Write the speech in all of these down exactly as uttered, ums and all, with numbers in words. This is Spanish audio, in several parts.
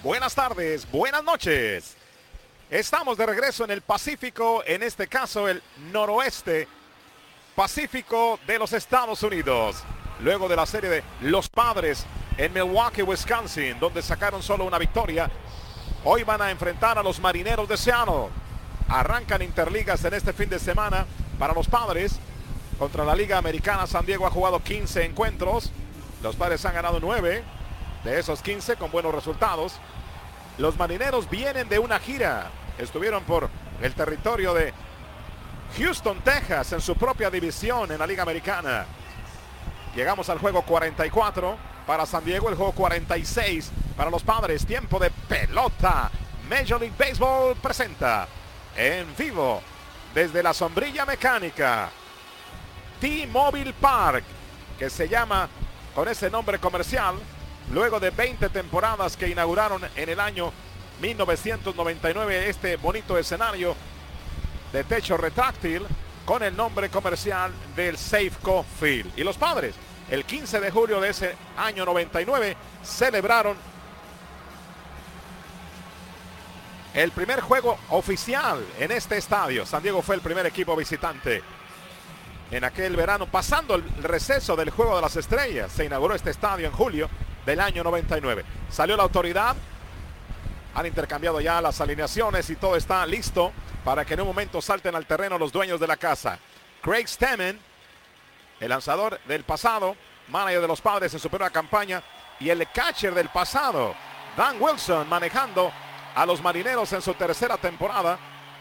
buenas tardes, buenas noches. Estamos de regreso en el Pacífico, en este caso el noroeste Pacífico de los Estados Unidos. Luego de la serie de los Padres en Milwaukee, Wisconsin, donde sacaron solo una victoria, hoy van a enfrentar a los Marineros de Seattle. Arrancan interligas en este fin de semana para los Padres. Contra la Liga Americana, San Diego ha jugado quince encuentros. Los Padres han ganado nueve de esos quince con buenos resultados. Los Marineros vienen de una gira. Estuvieron por el territorio de Houston, Texas, en su propia división en la Liga Americana. Llegamos al juego cuarenta y cuatro para San Diego, el juego cuarenta y seis para los Padres. Tiempo de pelota. Major League Baseball presenta en vivo desde la sombrilla mecánica T-Mobile Park, que se llama con ese nombre comercial luego de veinte temporadas que inauguraron en el año mil novecientos noventa y nueve este bonito escenario de techo retráctil con el nombre comercial del Safeco Field. Y los Padres, el quince de julio de ese año noventa y nueve, celebraron el primer juego oficial en este estadio. San Diego fue el primer equipo visitante en aquel verano, pasando el receso del Juego de las Estrellas. Se inauguró este estadio en julio del año noventa y nueve. Salió la autoridad, han intercambiado ya las alineaciones y todo está listo para que en un momento salten al terreno los dueños de la casa. Craig Stammen, el lanzador del pasado, manager de los Padres en su primera campaña, y el catcher del pasado, Dan Wilson, manejando a los Marineros en su tercera temporada.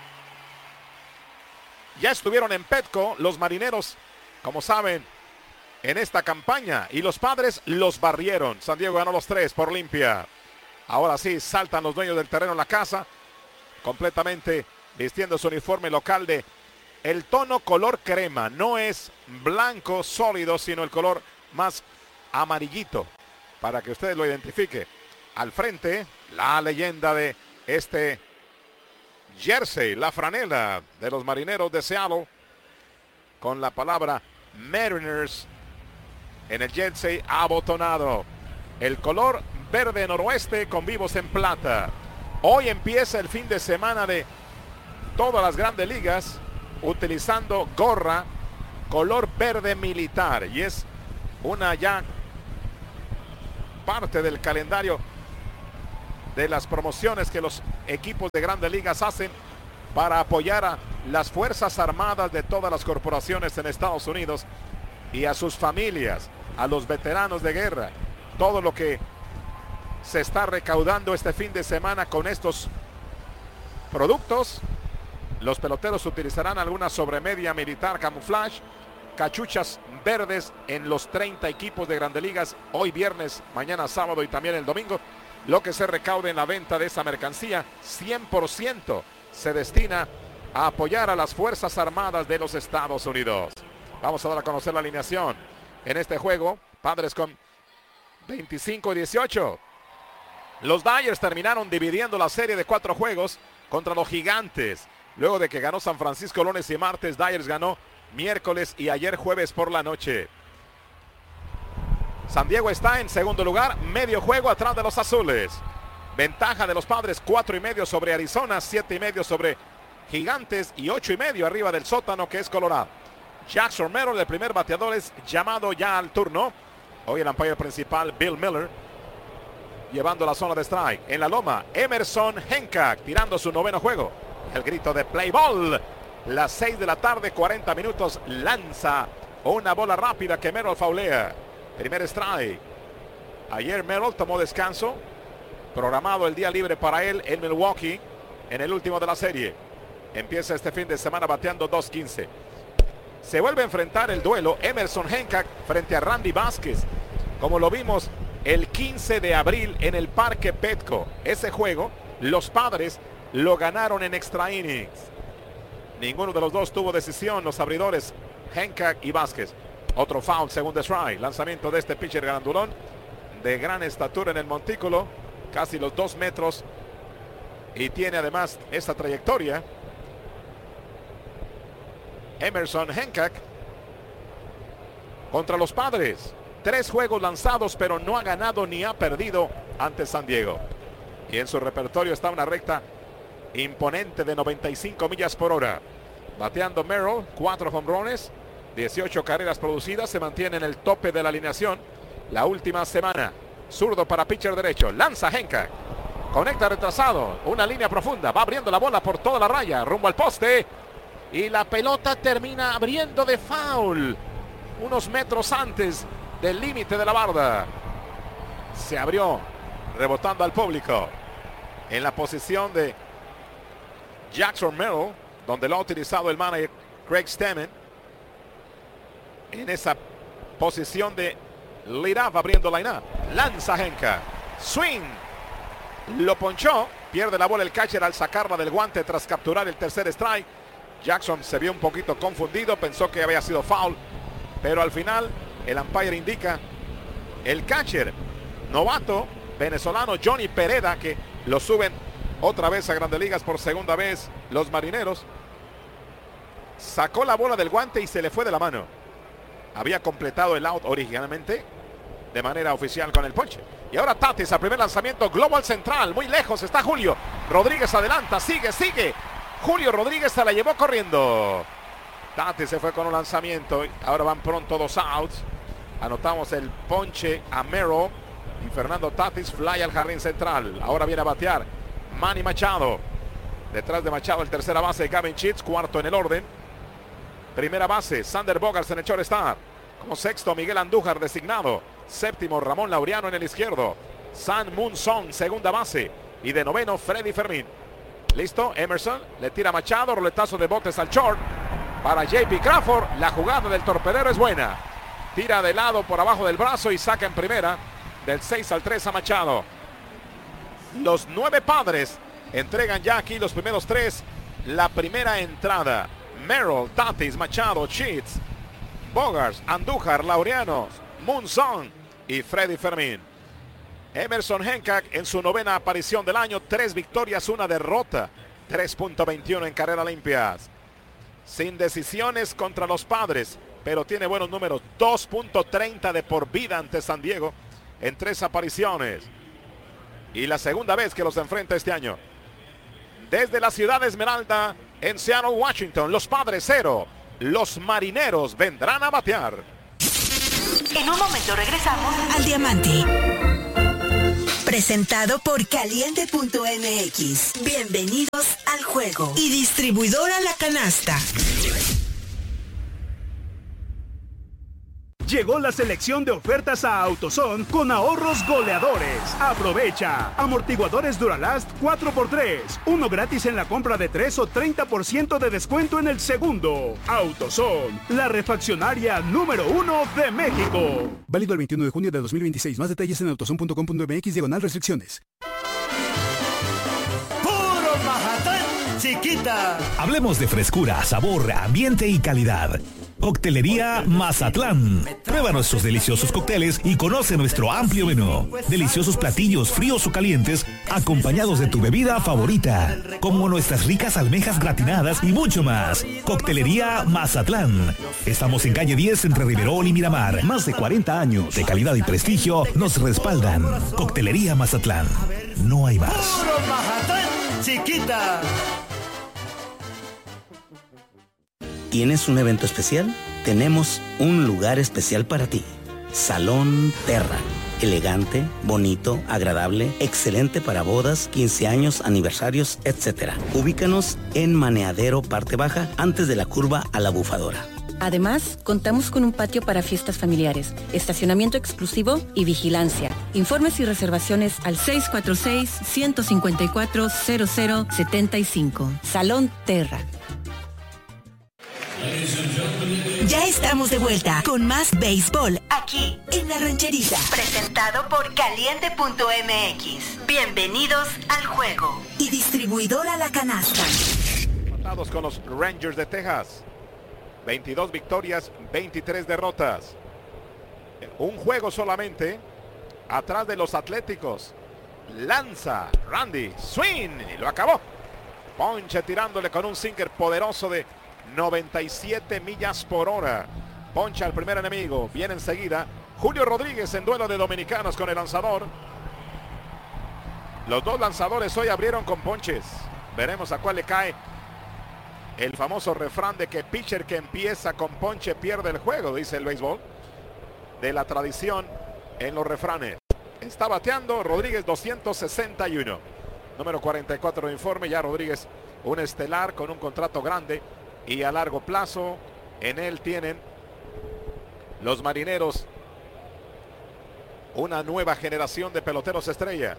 Ya estuvieron en Petco los Marineros, como saben, en esta campaña, y los Padres los barrieron. San Diego ganó los tres por limpia. Ahora sí, saltan los dueños del terreno en la casa, completamente vistiendo su uniforme local de el tono color crema. No es blanco sólido, sino el color más amarillito, para que ustedes lo identifiquen. Al frente, la leyenda de este jersey, la franela de los Marineros de Seattle, con la palabra Mariners en el jersey abotonado. El color verde noroeste con vivos en plata. Hoy empieza el fin de semana de todas las grandes ligas utilizando gorra color verde militar, y es una ya parte del calendario de las promociones que los equipos de grandes ligas hacen para apoyar a las Fuerzas Armadas de todas las corporaciones en Estados Unidos y a sus familias, a los veteranos de guerra. Todo lo que se está recaudando este fin de semana con estos productos, los peloteros utilizarán alguna sobremedia militar camuflaje, cachuchas verdes en los treinta equipos de grandes ligas, hoy viernes, mañana sábado y también el domingo. Lo que se recaude en la venta de esa mercancía, cien por ciento se destina a apoyar a las Fuerzas Armadas de los Estados Unidos. Vamos a dar a conocer la alineación en este juego. Padres con veinticinco y dieciocho. Los Dyers terminaron dividiendo la serie de cuatro juegos contra los Gigantes. Luego de que ganó San Francisco lunes y martes, Dyers ganó miércoles y ayer jueves por la noche. San Diego está en segundo lugar, medio juego atrás de los azules. Ventaja de los Padres, cuatro y medio sobre Arizona, siete y medio sobre Gigantes y ocho y medio arriba del sótano, que es Colorado. Jackson Merrill, el primer bateador, es llamado ya al turno. Hoy el umpire principal, Bill Miller, llevando la zona de strike. En la loma, Emerson Hancock, tirando su noveno juego. El grito de play ball. Las seis de la tarde, cuarenta minutos, lanza una bola rápida que Merrill faulea. Primer strike. Ayer Merrill tomó descanso, programado el día libre para él en Milwaukee, en el último de la serie. Empieza este fin de semana bateando dos quince. Se vuelve a enfrentar el duelo Emerson Hancock frente a Randy Vázquez, como lo vimos el quince de abril en el Parque Petco. Ese juego, los Padres lo ganaron en extra innings. Ninguno de los dos tuvo decisión, los abridores Hancock y Vázquez. Otro foul, segundo strike. Lanzamiento de este pitcher grandulón, de gran estatura en el montículo, casi los dos metros, y tiene además esta trayectoria. Emerson Hancock contra los Padres. Tres juegos lanzados, pero no ha ganado ni ha perdido ante San Diego. Y en su repertorio está una recta imponente de noventa y cinco millas por hora. Bateando Merrill, cuatro jonrones, dieciocho carreras producidas, se mantiene en el tope de la alineación la última semana. Zurdo para pitcher derecho, lanza Henka, conecta retrasado, una línea profunda, va abriendo la bola por toda la raya, rumbo al poste, y la pelota termina abriendo de foul, unos metros antes del límite de la barda. Se abrió, rebotando al público, en la posición de Jackson Merrill, donde lo ha utilizado el manager Craig Stammen, en esa posición de lead-off, abriendo line-up. Lanza Henka, swing, lo ponchó, pierde la bola el catcher al sacarla del guante tras capturar el tercer strike. Jackson se vio un poquito confundido, pensó que había sido foul, pero al final el umpire indica el catcher novato venezolano Johnny Pereda, que lo suben otra vez a Grandes Ligas por segunda vez los Marineros, sacó la bola del guante y se le fue de la mano. Había completado el out originalmente de manera oficial con el ponche. Y ahora Tatis a primer lanzamiento, global central, muy lejos está Julio Rodríguez, adelanta, sigue, sigue. Julio Rodríguez se la llevó corriendo. Tatis se fue con un lanzamiento. Ahora van pronto dos outs. Anotamos el ponche a Merrill y Fernando Tatis fly al jardín central. Ahora viene a batear Manny Machado. Detrás de Machado el tercera base Gavin Sheets, cuarto en el orden. Primera base Sander Bogaerts en el shortstop. Como sexto Miguel Andújar designado. Séptimo Ramón Laureano en el izquierdo. San Moon Song segunda base. Y de noveno Freddy Fermín. Listo, Emerson le tira a Machado, roletazo de botes al short para J P Crawford. La jugada del torpedero es buena. Tira de lado por abajo del brazo y saca en primera. Del seis al tres a Machado. Los nueve Padres entregan ya aquí los primeros tres. La primera entrada. Merrill, Tatis, Machado, Sheets, Bogaerts, Andújar, Laureano, Munson y Freddy Fermín. Emerson Hancock en su novena aparición del año, tres victorias, una derrota, tres punto veintiuno en carreras limpias. Sin decisiones contra los Padres, pero tiene buenos números, dos punto treinta de por vida ante San Diego en tres apariciones. Y la segunda vez que los enfrenta este año. Desde la ciudad de Esmeralda, en Seattle, Washington, los Padres cero, los Marineros vendrán a batear. En un momento regresamos al Diamante. Presentado por Caliente punto M X. Bienvenidos al juego. Y distribuidora La Canasta. Llegó la selección de ofertas a AutoZone con ahorros goleadores. Aprovecha. Amortiguadores Duralast cuatro por tres. Uno gratis en la compra de tres o treinta por ciento de descuento en el segundo. AutoZone, la refaccionaria número uno de México. Válido el veintiuno de junio de dos mil veintiséis. Más detalles en autozone punto com punto m x diagonal restricciones. ¡Puro Majatán, chiquita! Hablemos de frescura, sabor, ambiente y calidad. Coctelería Mazatlán. Prueba nuestros deliciosos cócteles y conoce nuestro amplio menú. Deliciosos platillos fríos o calientes acompañados de tu bebida favorita, como nuestras ricas almejas gratinadas y mucho más. Coctelería Mazatlán. Estamos en calle diez entre Riverol y Miramar. Más de cuarenta años de calidad y prestigio nos respaldan. Coctelería Mazatlán. No hay más. ¡Puro Mazatlán, chiquita! ¿Tienes un evento especial? Tenemos un lugar especial para ti. Salón Terra. Elegante, bonito, agradable, excelente para bodas, quince años, aniversarios, etcétera. Ubícanos en Maneadero, parte baja, antes de la curva a la Bufadora. Además, contamos con un patio para fiestas familiares, estacionamiento exclusivo y vigilancia. Informes y reservaciones al seis cuatro seis, uno cinco cuatro, cero cero siete cinco. Salón Terra. Ya estamos de vuelta con más béisbol aquí en La Rancherita. Presentado por Caliente punto M X. Bienvenidos al juego. Y distribuidora La Canasta. Empatados con los Rangers de Texas. veintidós victorias, veintitrés derrotas. Un juego solamente atrás de los Atléticos. Lanza Randy, swing, y lo acabó. Ponche tirándole con un sinker poderoso de noventa y siete millas por hora. Poncha al primer enemigo. Viene enseguida Julio Rodríguez en duelo de dominicanos con el lanzador. Los dos lanzadores hoy abrieron con ponches. Veremos a cuál le cae el famoso refrán de que pitcher que empieza con ponche pierde el juego, dice el béisbol. De la tradición en los refranes. Está bateando Rodríguez doscientos sesenta y uno. Número cuarenta y cuatro de informe. Ya Rodríguez, un estelar con un contrato grande y a largo plazo. En él tienen los Marineros una nueva generación de peloteros estrellas.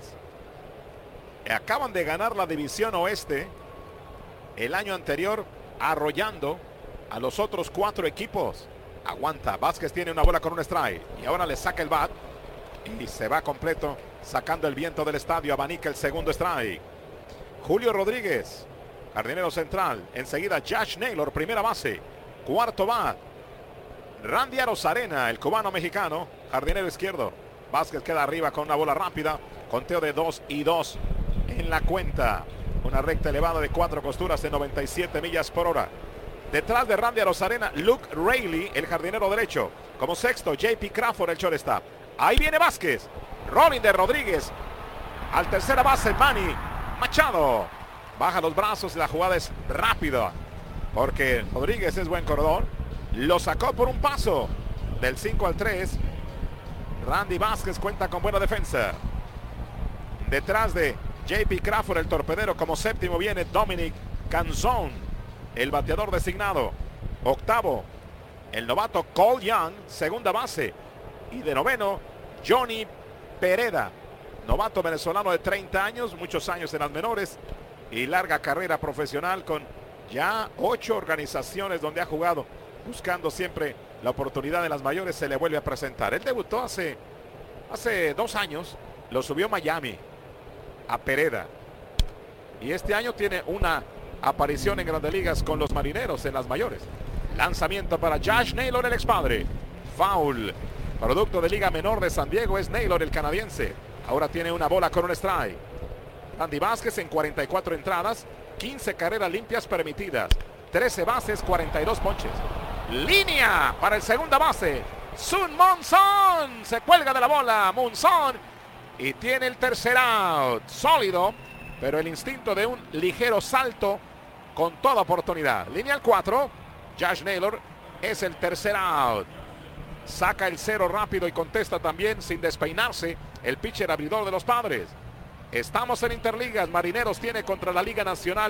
Acaban de ganar la división oeste el año anterior, arrollando a los otros cuatro equipos. Aguanta, Vázquez tiene una bola con un strike y ahora le saca el bat y se va completo, sacando el viento del estadio, abanica el segundo strike. Julio Rodríguez, jardinero central. Enseguida Josh Naylor, primera base, cuarto bat. Randy Arozarena, el cubano mexicano, jardinero izquierdo. Vázquez queda arriba con una bola rápida, conteo de dos y dos en la cuenta. Una recta elevada de cuatro costuras de noventa y siete millas por hora. Detrás de Randy Arozarena, Luke Raley, el jardinero derecho. Como sexto, J P Crawford, el shortstop. Ahí viene Vázquez. Rolling de Rodríguez. Al tercera base, Manny Machado. Baja los brazos y la jugada es rápida. Porque Rodríguez es buen corredor. Lo sacó por un paso. Del cinco al tres. Randy Vázquez cuenta con buena defensa. Detrás de J P Crawford, el torpedero. Como séptimo viene Dominic Canzón, el bateador designado. Octavo, el novato Cole Young, segunda base. Y de noveno, Johnny Pereda, novato venezolano de treinta años, muchos años en las menores y larga carrera profesional con ya ocho organizaciones donde ha jugado, buscando siempre la oportunidad de las mayores. Se le vuelve a presentar. Él debutó hace, hace dos años, lo subió Miami a Pereda. Y este año tiene una aparición en Grandes Ligas con los Marineros en las mayores. Lanzamiento para Josh Naylor, el expadre. Foul. Producto de Liga Menor de San Diego es Naylor, el canadiense. Ahora tiene una bola con un strike. Randy Vázquez en cuarenta y cuatro entradas, quince carreras limpias permitidas, trece bases, cuarenta y dos ponches. Línea para el segunda base. Sun Monson se cuelga de la bola. Monson y tiene el tercer out. Sólido, pero el instinto de un ligero salto con toda oportunidad. Línea al cuatro. Josh Naylor es el tercer out. Saca el cero rápido y contesta también sin despeinarse el pitcher abridor de los Padres. Estamos en Interligas. Marineros tiene contra la Liga Nacional